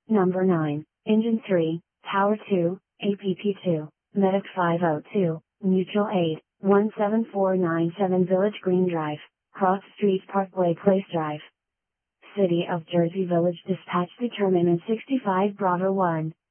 Number 9, Engine 3, Tower 2, APP 2, Medic 502, Mutual Aid, 17497 Village Green Drive, Cross Street Parkway Place Drive. City of Jersey Village Dispatch Determinant 65 Bravo 1,